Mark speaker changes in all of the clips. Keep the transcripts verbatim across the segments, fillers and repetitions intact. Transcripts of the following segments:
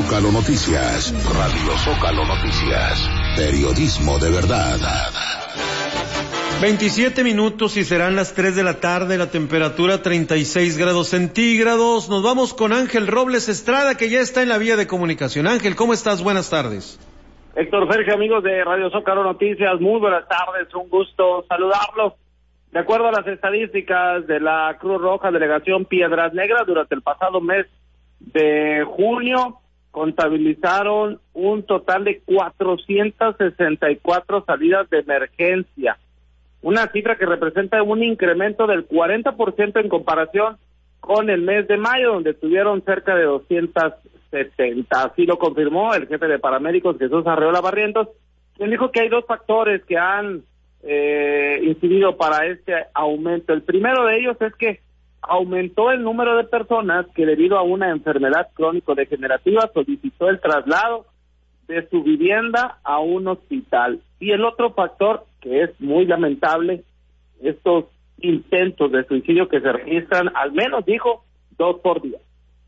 Speaker 1: Zócalo Noticias, Radio Zócalo Noticias, periodismo de verdad.
Speaker 2: veintisiete minutos y serán las tres de la tarde, la temperatura treinta y seis grados centígrados. Nos vamos con Ángel Robles Estrada, que ya está en la vía de comunicación. Ángel, ¿cómo estás? Buenas tardes.
Speaker 3: Héctor Sergio, amigos de Radio Zócalo Noticias, muy buenas tardes, un gusto saludarlos. De acuerdo a las estadísticas de la Cruz Roja Delegación Piedras Negras, durante el pasado mes de junio contabilizaron un total de cuatrocientas sesenta y cuatro salidas de emergencia, una cifra que representa un incremento del cuarenta por ciento en comparación con el mes de mayo, donde tuvieron cerca de doscientas setenta. Así lo confirmó el jefe de paramédicos, Jesús Arreola Barrientos, quien dijo que hay dos factores que han eh, incidido para este aumento. El primero de ellos es que aumentó el número de personas que debido a una enfermedad crónico-degenerativa solicitó el traslado de su vivienda a un hospital. Y el otro factor, que es muy lamentable, estos intentos de suicidio que se registran, al menos dijo, dos por día.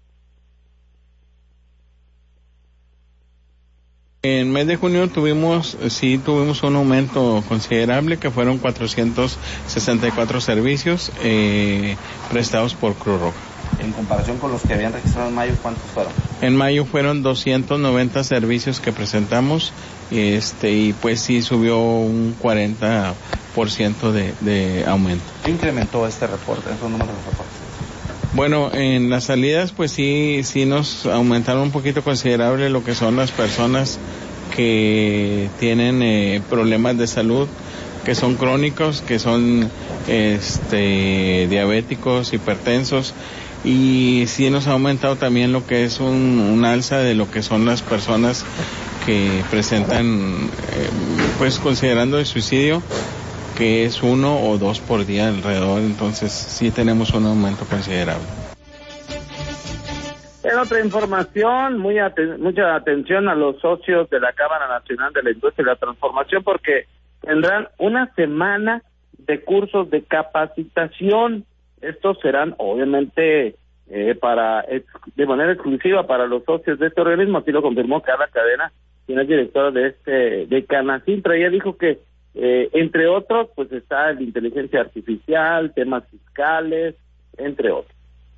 Speaker 4: En el mes de junio tuvimos, sí tuvimos un aumento considerable, que fueron cuatrocientos sesenta y cuatro servicios eh, prestados por Cruz Roja.
Speaker 5: En comparación con los que habían registrado en mayo, ¿cuántos fueron?
Speaker 4: En mayo fueron doscientos noventa servicios que presentamos, este y pues sí subió un cuarenta por ciento de, de aumento.
Speaker 5: ¿Qué incrementó este reporte, esos números de los reportes?
Speaker 4: Bueno, en las salidas pues sí, sí nos aumentaron un poquito considerable lo que son las personas que tienen eh, problemas de salud, que son crónicos, que son este diabéticos, hipertensos, y sí nos ha aumentado también lo que es un, un alza de lo que son las personas que presentan, eh, pues considerando el suicidio, que es uno o dos por día alrededor, entonces sí tenemos un aumento considerable.
Speaker 3: En otra información, muy aten- mucha atención a los socios de la Cámara Nacional de la Industria y la Transformación, porque tendrán una semana de cursos de capacitación. Estos serán obviamente eh, para de manera exclusiva para los socios de este organismo, así lo confirmó Carla Cadena, quien es directora de este de Canacintra. Ella dijo que Eh, entre otros, pues está la inteligencia artificial, temas fiscales, entre otros.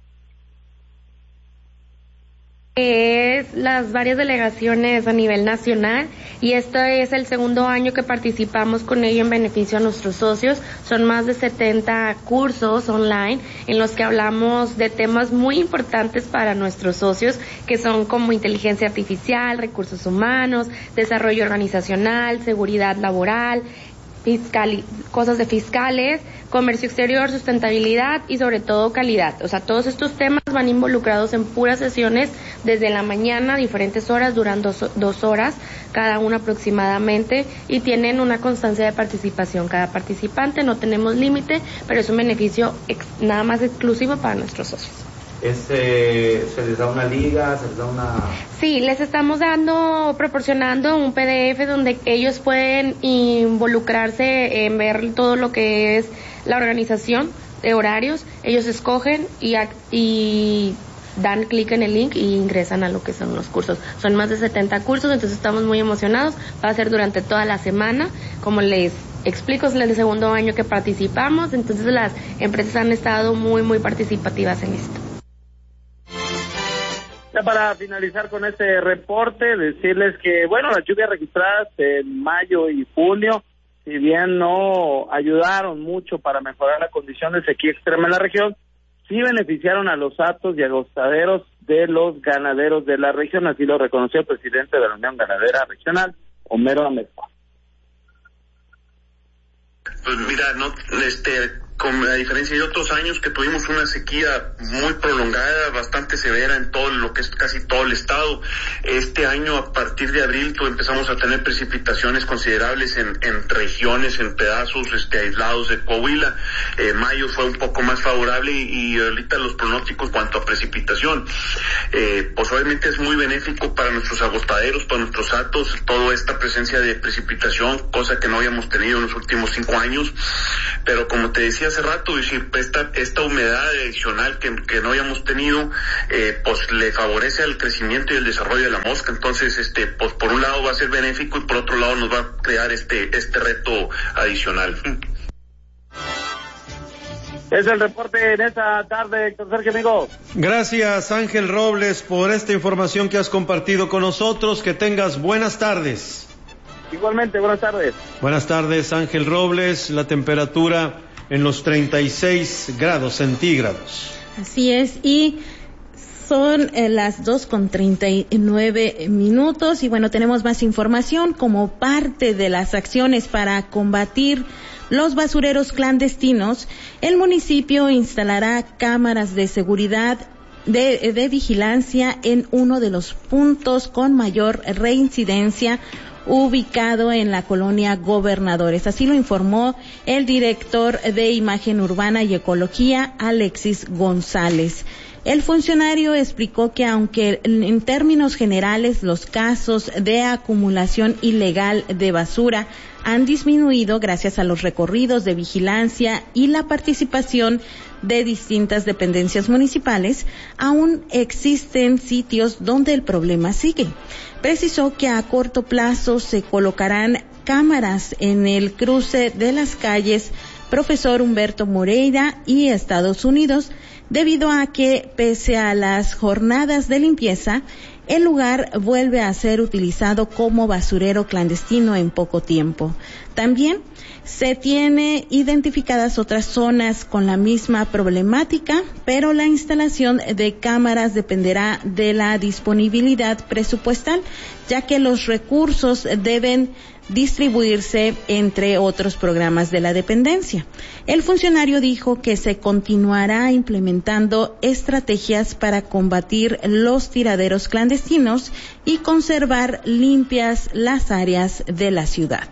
Speaker 6: Es las varias delegaciones a nivel nacional, y este es el segundo año que participamos con ello en beneficio a nuestros socios. Son más de setenta cursos online en los que hablamos de temas muy importantes para nuestros socios, que son como inteligencia artificial, recursos humanos, desarrollo organizacional, seguridad laboral, fiscal, cosas de fiscales, comercio exterior, sustentabilidad y sobre todo calidad. O sea, todos estos temas van involucrados en puras sesiones desde la mañana, diferentes horas, duran dos, dos horas cada una aproximadamente, y tienen una constancia de participación cada participante. No tenemos límite, pero es un beneficio ex, nada más exclusivo para nuestros socios.
Speaker 5: Es, eh, ¿Se les da una liga? ¿Se les da una...?
Speaker 6: Sí, les estamos dando, proporcionando un P D F donde ellos pueden involucrarse en ver todo lo que es la organización de horarios. Ellos escogen y, y dan clic en el link y ingresan a lo que son los cursos. Son más de setenta cursos, entonces estamos muy emocionados. Va a ser durante toda la semana, como les explico, es el segundo año que participamos, entonces las empresas han estado muy, muy participativas en esto.
Speaker 3: Ya para finalizar con este reporte, decirles que, bueno, las lluvias registradas en mayo y junio, si bien no ayudaron mucho para mejorar la condición de sequía extrema en la región, sí beneficiaron a los hatos y agostaderos de los ganaderos de la región, así lo reconoció el presidente de la Unión Ganadera Regional, Homero Amezcua.
Speaker 7: Pues mira, no, este, con a diferencia de otros años que tuvimos una sequía muy prolongada, bastante severa en todo lo que es casi todo el estado, este año a partir de abril pues, empezamos a tener precipitaciones considerables en, en regiones, en pedazos este, aislados de Coahuila. Eh, mayo fue un poco más favorable y, y ahorita los pronósticos cuanto a precipitación, eh, pues obviamente es muy benéfico para nuestros agostaderos, para nuestros hatos, toda esta presencia de precipitación, cosa que no habíamos tenido en los últimos cinco años, pero como te decía, decía hace rato, es decir, esta, esta humedad adicional que, que no habíamos tenido, eh, pues le favorece al crecimiento y el desarrollo de la mosca. Entonces, este, pues por un lado va a ser benéfico y por otro lado nos va a crear este, este reto adicional.
Speaker 3: Es el reporte en esta tarde, Héctor Sergio, amigo.
Speaker 2: Gracias, Ángel Robles, por esta información que has compartido con nosotros. Que tengas buenas tardes.
Speaker 3: Igualmente, buenas tardes.
Speaker 2: Buenas tardes, Ángel Robles. La temperatura en los treinta y seis grados centígrados.
Speaker 8: Así es, y son eh, las dos con treinta y nueve minutos. Y bueno, tenemos más información. Como parte de las acciones para combatir los basureros clandestinos, el municipio instalará cámaras de seguridad de, de vigilancia en uno de los puntos con mayor reincidencia, ubicado en la colonia Gobernadores. Así lo informó el director de Imagen Urbana y Ecología, Alexis González. El funcionario explicó que aunque en términos generales los casos de acumulación ilegal de basura han disminuido gracias a los recorridos de vigilancia y la participación de distintas dependencias municipales, aún existen sitios donde el problema sigue. Precisó que a corto plazo se colocarán cámaras en el cruce de las calles Profesor Humberto Moreira y Estados Unidos, debido a que, pese a las jornadas de limpieza, el lugar vuelve a ser utilizado como basurero clandestino en poco tiempo. También se tiene identificadas otras zonas con la misma problemática, pero la instalación de cámaras dependerá de la disponibilidad presupuestal, ya que los recursos deben distribuirse entre otros programas de la dependencia. El funcionario dijo que se continuará implementando estrategias para combatir los tiraderos clandestinos y conservar limpias las áreas de la ciudad.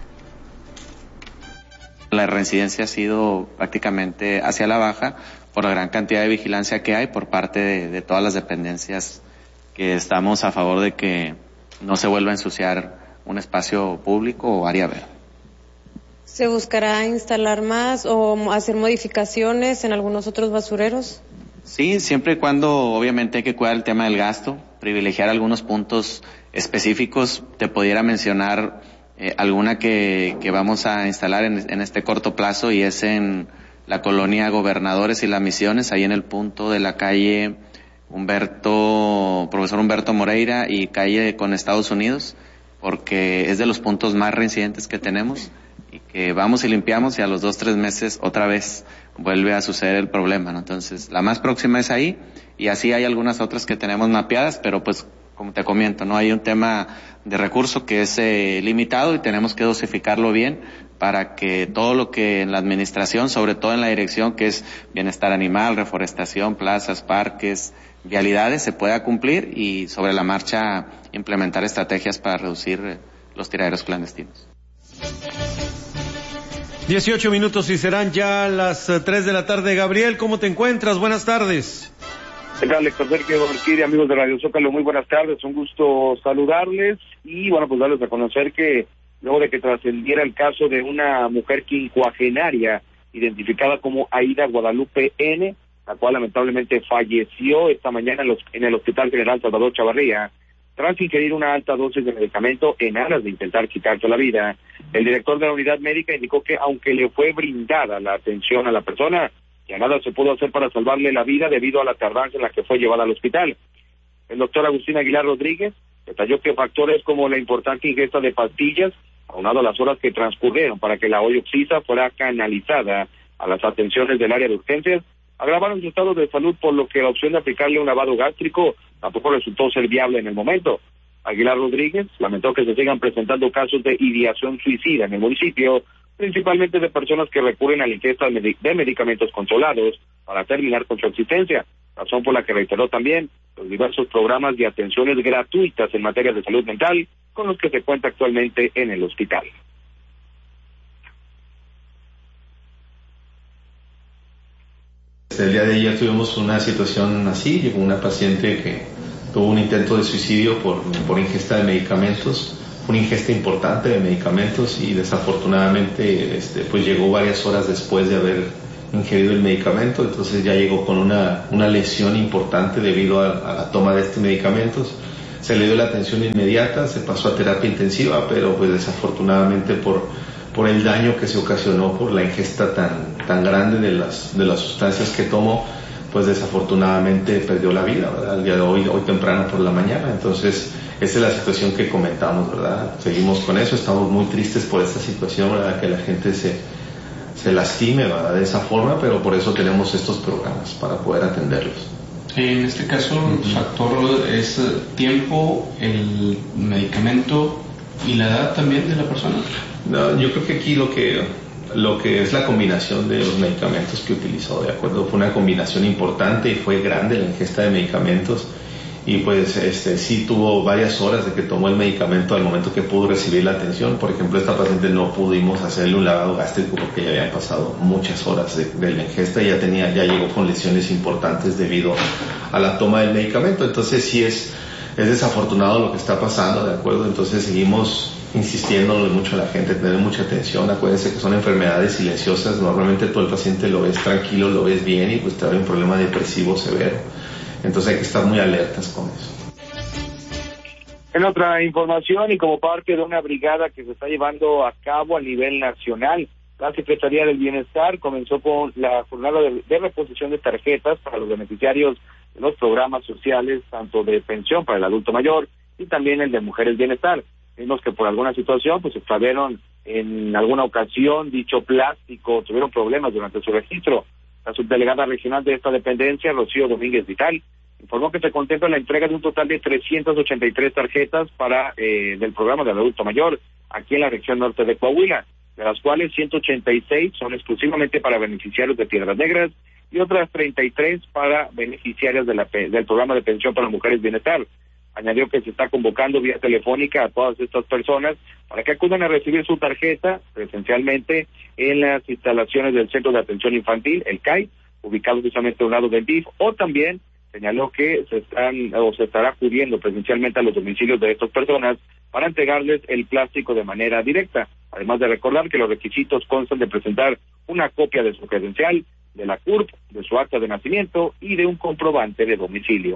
Speaker 9: La reincidencia ha sido prácticamente hacia la baja por la gran cantidad de vigilancia que hay por parte de, de todas las dependencias, que estamos a favor de que no se vuelva a ensuciar un espacio público o área verde.
Speaker 10: ¿Se buscará instalar más o hacer modificaciones en algunos otros basureros?
Speaker 9: Sí, siempre y cuando obviamente hay que cuidar el tema del gasto, privilegiar algunos puntos específicos. Te pudiera mencionar eh, alguna que, que vamos a instalar en, en este corto plazo, y es en la colonia Gobernadores y Las Misiones, ahí en el punto de la calle Humberto, Profesor Humberto Moreira y calle con Estados Unidos, porque es de los puntos más reincidentes que tenemos y que vamos y limpiamos y a los dos, tres meses otra vez vuelve a suceder el problema, ¿no? Entonces, la más próxima es ahí, y así hay algunas otras que tenemos mapeadas, pero pues, como te comento, no hay un tema de recurso que es eh, limitado, y tenemos que dosificarlo bien para que todo lo que en la administración, sobre todo en la dirección, que es bienestar animal, reforestación, plazas, parques, vialidades, se pueda cumplir, y sobre la marcha implementar estrategias para reducir los tiraderos clandestinos.
Speaker 2: dieciocho minutos y serán ya las tres de la tarde. Gabriel, ¿cómo te encuentras? Buenas tardes.
Speaker 3: ¿Qué tal, Héctor Sergio, amigos de Radio Zócalo? Muy buenas tardes, un gusto saludarles y, bueno, pues darles a conocer que luego de que trascendiera el caso de una mujer quincuagenaria identificada como Aida Guadalupe N., la cual lamentablemente falleció esta mañana en, los, en el Hospital General Salvador Chavarría, tras ingerir una alta dosis de medicamento en aras de intentar quitarse la vida. El director de la unidad médica indicó que aunque le fue brindada la atención a la persona, ya nada se pudo hacer para salvarle la vida debido a la tardanza en la que fue llevada al hospital. El doctor Agustín Aguilar Rodríguez detalló que factores como la importante ingesta de pastillas, aunado a las horas que transcurrieron para que la oxisa fuera canalizada a las atenciones del área de urgencias, agravaron su estado de salud, por lo que la opción de aplicarle un lavado gástrico tampoco resultó ser viable en el momento. Aguilar Rodríguez lamentó que se sigan presentando casos de ideación suicida en el municipio, principalmente de personas que recurren a la ingesta de medicamentos controlados para terminar con su existencia, razón por la que reiteró también los diversos programas de atenciones gratuitas en materia de salud mental con los que se cuenta actualmente en el hospital.
Speaker 11: El día de ayer tuvimos una situación así, llegó una paciente que tuvo un intento de suicidio por, por ingesta de medicamentos, una ingesta importante de medicamentos, y desafortunadamente este, pues llegó varias horas después de haber ingerido el medicamento, entonces ya llegó con una, una lesión importante debido a, a la toma de estos medicamentos. Se le dio la atención inmediata, se pasó a terapia intensiva, pero pues desafortunadamente por, por el daño que se ocasionó por la ingesta tan, tan grande de las, de las sustancias que tomó, pues desafortunadamente perdió la vida, ¿verdad? Al día de hoy, hoy temprano por la mañana. Entonces esa es la situación que comentamos, ¿verdad? Seguimos con eso, estamos muy tristes por esta situación, ¿verdad? Que la gente se, se lastime, ¿verdad? De esa forma, pero por eso tenemos estos programas, para poder atenderlos.
Speaker 12: En este caso, el factor es tiempo, el medicamento y la edad también de la persona.
Speaker 11: No, yo creo que aquí lo que lo que es la combinación de los medicamentos que utilizó, de acuerdo, fue una combinación importante y fue grande la ingesta de medicamentos, y pues este sí tuvo varias horas de que tomó el medicamento al momento que pudo recibir la atención. Por ejemplo, esta paciente no pudimos hacerle un lavado gástrico porque ya habían pasado muchas horas de, de la ingesta y ya tenía, ya llegó con lesiones importantes debido a la toma del medicamento. Entonces sí es, es desafortunado lo que está pasando, de acuerdo. Entonces seguimos insistiendo mucho a la gente, tener mucha atención. Acuérdense que son enfermedades silenciosas, normalmente tú el paciente lo ves tranquilo, lo ves bien y pues te da un problema depresivo severo. Entonces hay que estar muy alertas con eso.
Speaker 3: En otra información, y como parte de una brigada que se está llevando a cabo a nivel nacional, la Secretaría del Bienestar comenzó con la jornada de, de reposición de tarjetas para los beneficiarios de los programas sociales, tanto de pensión para el adulto mayor y también el de Mujeres Bienestar. Vimos que por alguna situación pues extraviaron en alguna ocasión dicho plástico, tuvieron problemas durante su registro. La subdelegada regional de esta dependencia, Rocío Domínguez Vital, informó que se contempla la entrega de un total de trescientas ochenta y tres tarjetas para eh, del programa del adulto mayor aquí en la región norte de Coahuila, de las cuales ciento ochenta y seis son exclusivamente para beneficiarios de Piedras Negras y otras treinta y tres para beneficiarias de la, del programa de pensión para Mujeres Bienestar. Añadió que se está convocando vía telefónica a todas estas personas para que acudan a recibir su tarjeta presencialmente en las instalaciones del Centro de Atención Infantil, el C A I, ubicado justamente a un lado del D I F, o también señaló que se están o se estará acudiendo presencialmente a los domicilios de estas personas para entregarles el plástico de manera directa, además de recordar que los requisitos constan de presentar una copia de su credencial, de la C U R P, de su acta de nacimiento y de un comprobante de domicilio.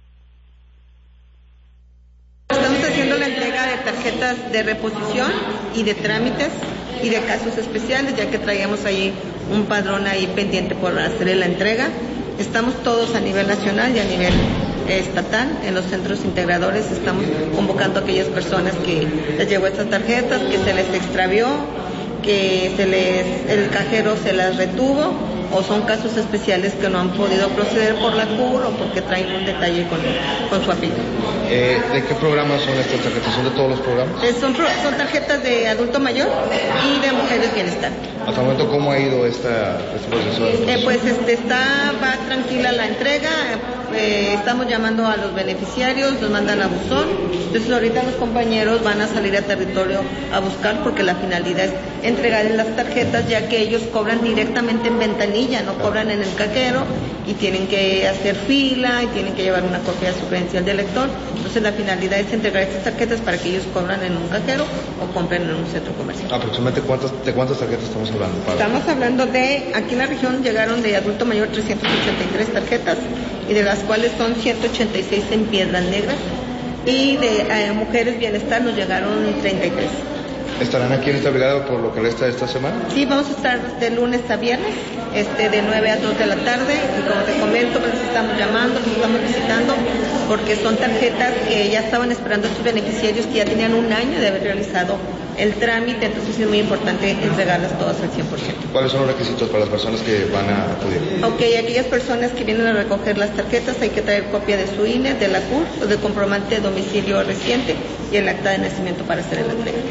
Speaker 13: Estamos haciendo la entrega de tarjetas de reposición y de trámites y de casos especiales, ya que traíamos ahí un padrón ahí pendiente por hacerle la entrega. Estamos todos a nivel nacional y a nivel estatal, en los centros integradores, estamos convocando a aquellas personas que les llegó estas tarjetas, que se les extravió, que se les, el cajero se las retuvo, o son casos especiales que no han podido proceder por la C U R o porque traen un detalle con, con su apellido.
Speaker 14: Eh, ¿De qué programas son estas tarjetas? ¿Son de todos los programas?
Speaker 13: Eh, son, son tarjetas de adulto mayor y de Mujeres Bienestar.
Speaker 14: ¿Hasta el momento cómo ha ido esta, este proceso?
Speaker 13: Eh, pues este, está, va tranquila la entrega, eh, estamos llamando a los beneficiarios, nos mandan a buzón, entonces ahorita los compañeros van a salir a territorio a buscar porque la finalidad es entregarles las tarjetas, ya que ellos cobran directamente en ventanilla, no cobran en el cajero y tienen que hacer fila y tienen que llevar una copia de su credencial de lector. Entonces la finalidad es entregar estas tarjetas para que ellos cobran en un cajero o compren en un centro comercial.
Speaker 14: ¿Aproximadamente cuántas, de cuántas tarjetas estamos hablando? Para...
Speaker 13: Estamos hablando de, aquí en la región llegaron de adulto mayor trescientas ochenta y tres tarjetas y de las cuales son ciento ochenta y seis en Piedras Negras y de eh, Mujeres Bienestar nos llegaron treinta y tres.
Speaker 14: ¿Estarán aquí en esta brigada por lo que resta de esta semana?
Speaker 13: Sí, vamos a estar de lunes a viernes, este, de nueve a dos de la tarde, y como te comento, pues estamos llamando, los estamos visitando, porque son tarjetas que ya estaban esperando estos beneficiarios que ya tenían un año de haber realizado el trámite, entonces es muy importante entregarlas todas al cien por ciento.
Speaker 14: ¿Cuáles son los requisitos para las personas que van a acudir?
Speaker 13: Ok, aquellas personas que vienen a recoger las tarjetas hay que traer copia de su I N E, de la C U R P, o de comprobante de domicilio reciente y el acta de nacimiento para hacer la entrega.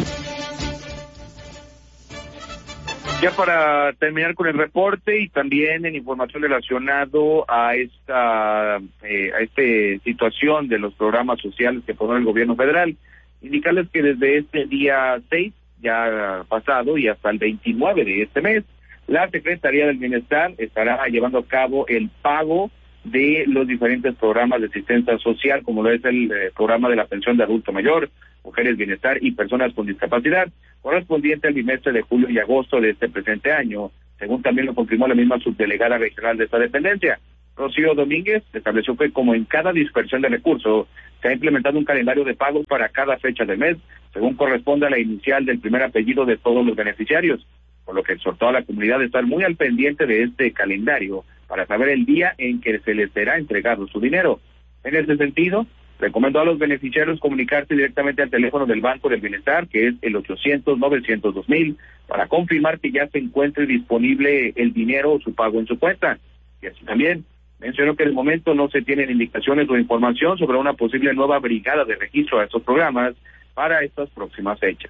Speaker 3: Ya para terminar con el reporte y también en información relacionado a esta eh, a esta situación de los programas sociales que pone el gobierno federal, indicarles que desde este día seis, ya pasado, y hasta el veintinueve de este mes, la Secretaría del Bienestar estará llevando a cabo el pago de los diferentes programas de asistencia social, como lo es el eh, programa de la pensión de adulto mayor, Mujeres Bienestar y personas con discapacidad, correspondiente al bimestre de julio y agosto de este presente año, según también lo confirmó la misma subdelegada regional de esta dependencia. Rocío Domínguez estableció que como en cada dispersión de recursos se ha implementado un calendario de pagos para cada fecha del mes, según corresponde a la inicial del primer apellido de todos los beneficiarios, por lo que exhortó a la comunidad a estar muy al pendiente de este calendario para saber el día en que se les será entregado su dinero. En ese sentido, recomendó a los beneficiarios comunicarse directamente al teléfono del Banco del Bienestar, que es el ochocientos, novecientos, dos mil, para confirmar que ya se encuentre disponible el dinero o su pago en su cuenta. Y así también mencionó que en el momento no se tienen indicaciones o información sobre una posible nueva brigada de registro a estos programas para estas próximas fechas.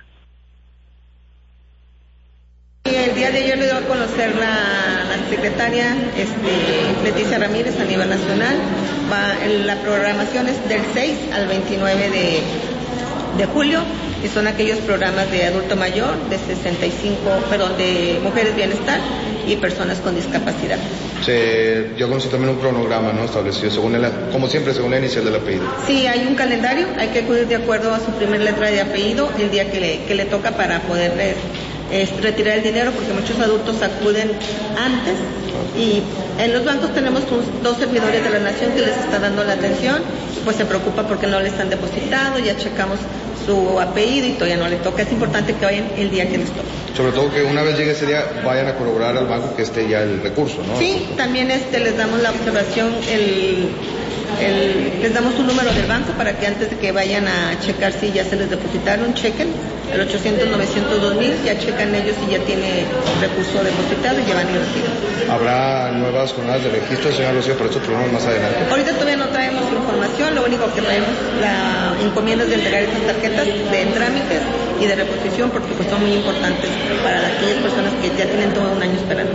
Speaker 13: El día de ayer le dio a conocer la, la secretaria este, Leticia Ramírez a nivel nacional. Va, la programación es del seis al veintinueve de, de julio, y son aquellos programas de adulto mayor, de sesenta y cinco, perdón, de mujeres bienestar y personas con discapacidad.
Speaker 14: Se, yo conocí también un cronograma, ¿no?, establecido, según el, como siempre, según la inicial del apellido.
Speaker 13: Sí, hay un calendario, hay que acudir de acuerdo a su primer letra de apellido el día que le, que le toca para poderle es retirar el dinero, porque muchos adultos acuden antes, y en los bancos tenemos dos servidores de la nación que les está dando la atención, pues se preocupa porque no le están depositando, ya checamos su apellido y todavía no le toca. Es importante que vayan el día que les toca.
Speaker 14: Sobre todo que una vez llegue ese día vayan a corroborar al banco que esté ya el recurso, ¿no?
Speaker 13: Sí, también este les damos la observación, el El, les damos un número del banco para que antes de que vayan a checar si ya se les depositaron, chequen el ochocientos, novecientos, dos mil, ya checan ellos si ya tiene recurso depositado y ya van y retiran.
Speaker 14: ¿Habrá nuevas jornadas de registro, señor Rocío, para estos programas más adelante?
Speaker 13: Ahorita todavía no traemos información, lo único que traemos la encomienda es de entregar estas tarjetas de trámites y de reposición, porque pues son muy importantes para aquellas personas que ya tienen todo un año esperando.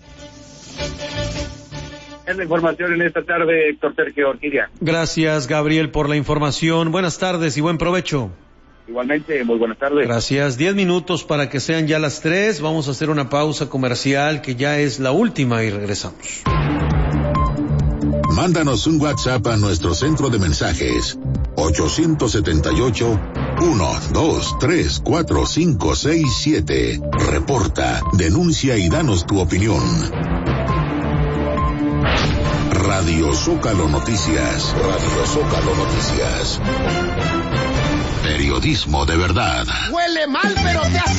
Speaker 3: Es la información en esta tarde, Héctor Sergio Orquídea.
Speaker 2: Gracias, Gabriel, por la información. Buenas tardes y buen provecho.
Speaker 3: Igualmente, muy buenas tardes.
Speaker 2: Gracias. Diez minutos para que sean ya las tres. Vamos a hacer una pausa comercial que ya es la última y regresamos.
Speaker 1: Mándanos un WhatsApp a nuestro centro de mensajes ochocientos setenta y ocho, uno, dos, tres, cuatro, cinco, seis, siete. Reporta, denuncia y danos tu opinión. Radio Zócalo Noticias. Radio Zócalo Noticias. Periodismo de verdad.
Speaker 15: Huele mal, pero te hace